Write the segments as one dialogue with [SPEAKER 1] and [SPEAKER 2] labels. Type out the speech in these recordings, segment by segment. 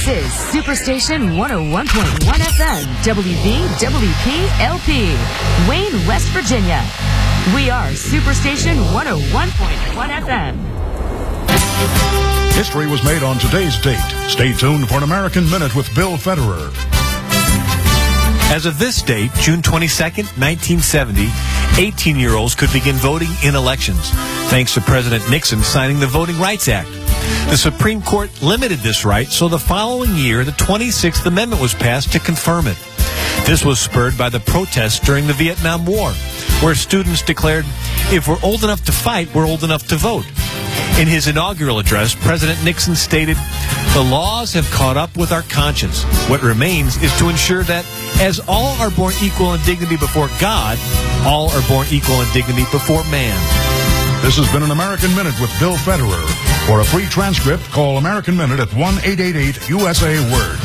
[SPEAKER 1] This is Superstation 101.1 FM, WVWP-LP, Wayne, West Virginia. We are Superstation 101.1 FM.
[SPEAKER 2] History was made on today's date. Stay tuned for an American Minute with Bill Federer.
[SPEAKER 3] As of this date, June 22nd, 1970, 18-year-olds could begin voting in elections, thanks to President Nixon signing the Voting Rights Act. The Supreme Court limited this right, so the following year, the 26th Amendment was passed to confirm it. This was spurred by the protests during the Vietnam War, where students declared, if we're old enough to fight, we're old enough to vote. In his inaugural address, President Nixon stated, the laws have caught up with our conscience. What remains is to ensure that, as all are born equal in dignity before God, all are born equal in dignity before man.
[SPEAKER 2] This has been an American Minute with Bill Federer. For a free transcript, call American Minute at 1-888-USA-WORD.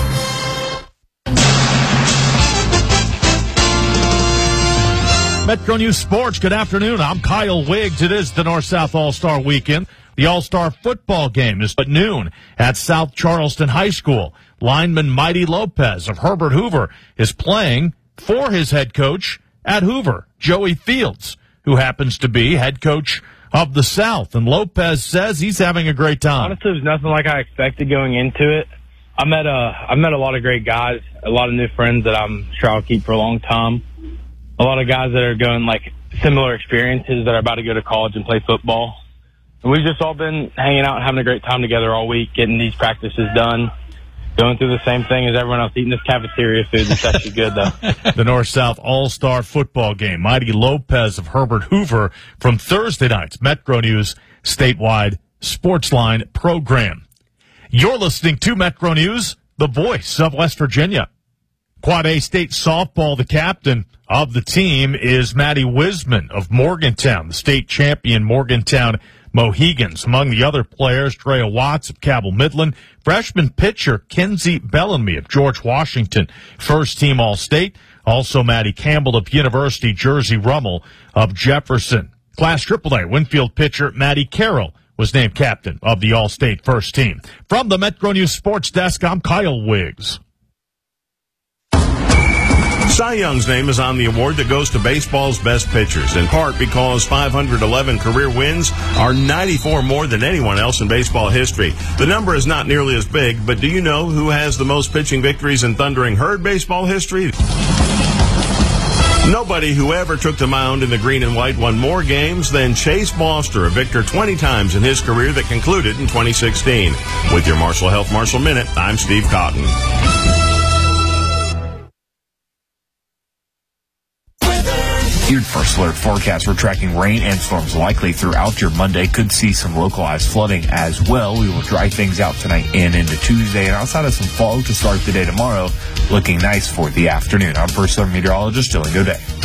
[SPEAKER 4] Metro News Sports, good afternoon. I'm Kyle Wiggs. It is the North-South All-Star Weekend. The All-Star football game is at noon at South Charleston High School. Lineman Mighty Lopez of Herbert Hoover is playing for his head coach at Hoover, Joey Fields, who happens to be head coach of the South. And Lopez says he's having a great time.
[SPEAKER 5] Honestly, it was nothing like I expected going into it. I met a lot of great guys, a lot of new friends that I'm sure I'll keep for a long time. A lot of guys that are going like similar experiences that are about to go to college and play football. And we've just all been hanging out and having a great time together all week, getting these practices done, going through the same thing as everyone else, eating this cafeteria food. It's actually good, though.
[SPEAKER 4] The North-South All-Star football game. Mighty Lopez of Herbert Hoover from Thursday night's Metro News statewide Sportsline program. You're listening to Metro News, the voice of West Virginia. Quad A State softball, the captain of the team is Maddie Wisman of Morgantown, the state champion Morgantown Mohegans. Among the other players, Drea Watts of Cabell Midland, freshman pitcher Kenzie Bellamy of George Washington, first team All-State. Also Maddie Campbell of University, Jersey Rummel of Jefferson. Class AAA Winfield pitcher Maddie Carroll was named captain of the All-State first team. From the Metro News Sports Desk, I'm Kyle Wiggs.
[SPEAKER 6] Cy Young's name is on the award that goes to baseball's best pitchers, in part because 511 career wins are 94 more than anyone else in baseball history. The number is not nearly as big, but do you know who has the most pitching victories in Thundering Herd baseball history? Nobody who ever took the mound in the green and white won more games than Chase Foster, a victor 20 times in his career that concluded in 2016. With your Marshall Health Marshall Minute, I'm Steve Cotton.
[SPEAKER 7] Your First Alert forecast, we're tracking rain and storms likely throughout your Monday. Could see some localized flooding as well. We will dry things out tonight and into Tuesday. And outside of some fog to start the day tomorrow, looking nice for the afternoon. I'm First Alert meteorologist Dylan Godet.